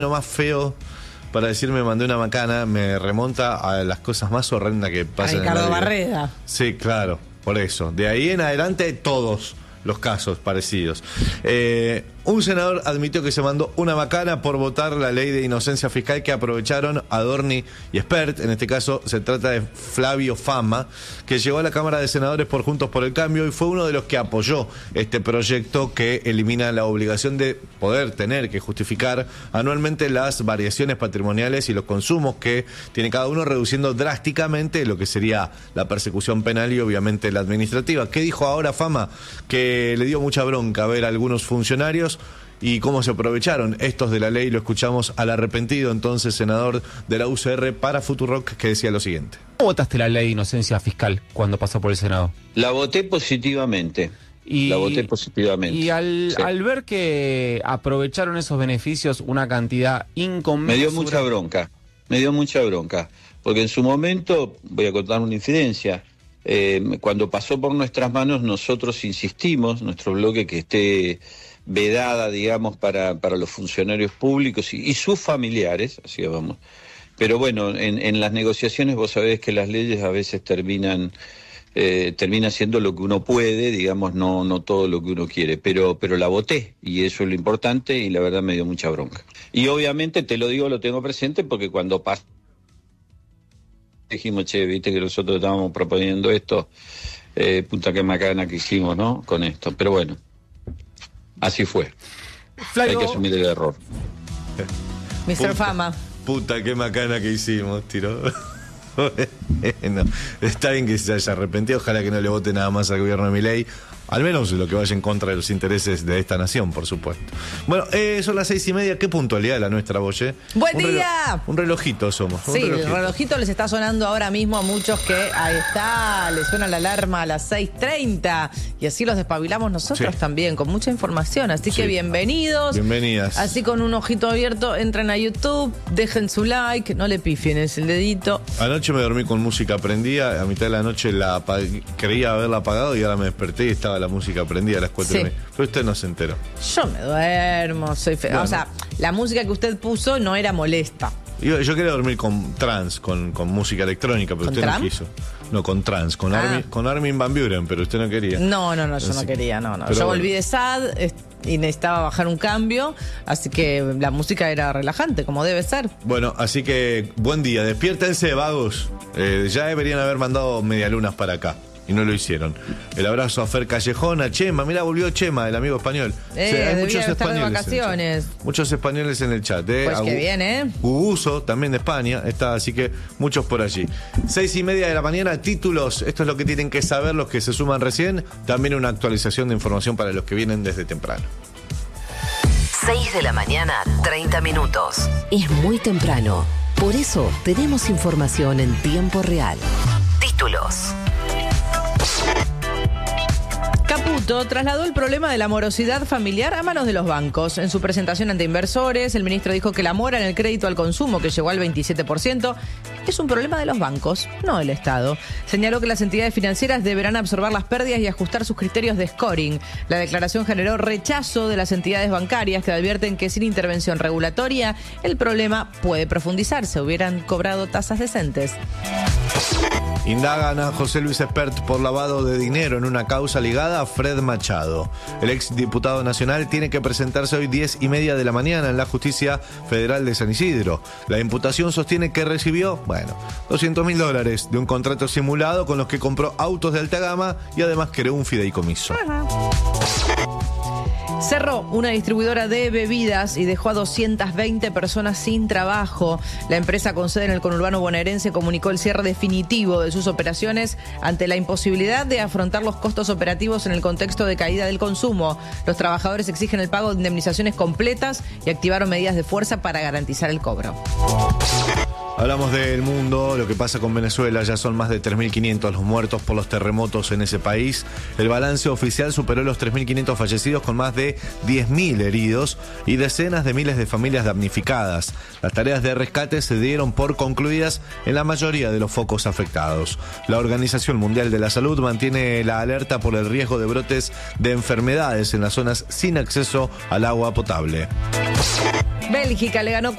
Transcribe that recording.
Lo más feo para decir me mandé una macana me remonta a las cosas más horrendas que pasan en la Ricardo vida. Barreda. Sí, claro, por eso. De ahí en adelante todos los casos parecidos. Un senador admitió que se mandó una macana por votar la ley de inocencia fiscal que aprovecharon Adorni y Espert. En este caso se trata de Flavio Fama, que llegó a la Cámara de Senadores por Juntos por el Cambio y fue uno de los que apoyó este proyecto que elimina la obligación de tener que justificar anualmente las variaciones patrimoniales y los consumos que tiene cada uno, reduciendo drásticamente lo que sería la persecución penal y obviamente la administrativa. ¿Qué dijo ahora Fama? Que le dio mucha bronca ver a algunos funcionarios y cómo se aprovecharon estos de la ley. Lo escuchamos al arrepentido entonces senador de la UCR para Futurock, que decía lo siguiente. ¿Cómo votaste la ley de inocencia fiscal cuando pasó por el Senado? La voté positivamente. Y Sí. al ver que aprovecharon esos beneficios una cantidad inconmensurable... Me dio mucha bronca, porque en su momento, voy a contar una infidencia, cuando pasó por nuestras manos nosotros insistimos, nuestro bloque, que esté vedada, digamos, para los funcionarios públicos y sus familiares, así vamos. Pero bueno, en las negociaciones vos sabés que las leyes a veces termina siendo lo que uno puede, digamos, no todo lo que uno quiere, pero la voté, y eso es lo importante, y la verdad me dio mucha bronca. Y obviamente, te lo digo, lo tengo presente, porque cuando pasó, dijimos, che, viste que nosotros estábamos proponiendo esto, puta que macana que hicimos, ¿no? Con esto, pero bueno, así fue. Flavio, hay que asumir el error. Mr. Fama. Puta, qué macana que hicimos, tiró. Bueno, está bien que se haya arrepentido, ojalá que no le vote nada más al gobierno de Milei, al menos lo que vaya en contra de los intereses de esta nación, por supuesto. Bueno, son las 6:30, qué puntualidad la nuestra, Boye. ¡Buen día! Un relojito somos. Sí, el relojito les está sonando ahora mismo a muchos que ahí está, les suena la alarma a las 6:30 y así los despabilamos nosotros también, con mucha información, así que bienvenidos. Bienvenidas. Así con un ojito abierto, entren a YouTube, dejen su like, no le pifien el dedito. Anoche me dormí con música prendida, a mitad de la noche creía haberla apagado y ahora me desperté y estaba la música prendida a las 4:30. Pero usted no se enteró. Yo me duermo, soy fea. Bueno. O sea, la música que usted puso no era molesta. Yo quería dormir con trance, con música electrónica, pero usted no quiso. No, con trance, con Armin van Buuren, pero usted no quería. No, yo no quería, no. Pero yo volví de SAD y necesitaba bajar un cambio, así que la música era relajante, como debe ser. Bueno, así que buen día, despiértense, vagos. Ya deberían haber mandado medialunas para acá y no lo hicieron. El abrazo a Fer Callejón, a Chema, mira, volvió Chema, el amigo español. Hay muchos estar de vacaciones. Muchos españoles en el chat. Pues que bien, Guguso, también de España, está, así que muchos por allí. 6:30 de la mañana, títulos, esto es lo que tienen que saber los que se suman recién. También una actualización de información para los que vienen desde temprano. 6 de la mañana, 30 minutos. Es muy temprano. Por eso tenemos información en tiempo real. Títulos. Caputo trasladó el problema de la morosidad familiar a manos de los bancos. En su presentación ante inversores, el ministro dijo que la mora en el crédito al consumo, que llegó al 27%, es un problema de los bancos, no del Estado. Señaló que las entidades financieras deberán absorber las pérdidas y ajustar sus criterios de scoring. La declaración generó rechazo de las entidades bancarias, que advierten que sin intervención regulatoria el problema puede profundizarse. Hubieran cobrado tasas decentes. Indagan a José Luis Espert por lavado de dinero en una causa ligada a Fred Machado. El exdiputado nacional tiene que presentarse hoy 10:30 de la mañana en la Justicia Federal de San Isidro. La imputación sostiene que recibió, $200.000 de un contrato simulado con los que compró autos de alta gama y además creó un fideicomiso. Cerró una distribuidora de bebidas y dejó a 220 personas sin trabajo. La empresa con sede en el conurbano bonaerense comunicó el cierre definitivo de sus operaciones ante la imposibilidad de afrontar los costos operativos en el contexto de caída del consumo. Los trabajadores exigen el pago de indemnizaciones completas y activaron medidas de fuerza para garantizar el cobro. Hablamos del mundo, lo que pasa con Venezuela, ya son más de 3.500 los muertos por los terremotos en ese país. El balance oficial superó los 3.500 fallecidos con más de 10.000 heridos y decenas de miles de familias damnificadas. Las tareas de rescate se dieron por concluidas en la mayoría de los focos afectados. La Organización Mundial de la Salud mantiene la alerta por el riesgo de brotes de enfermedades en las zonas sin acceso al agua potable. Bélgica le ganó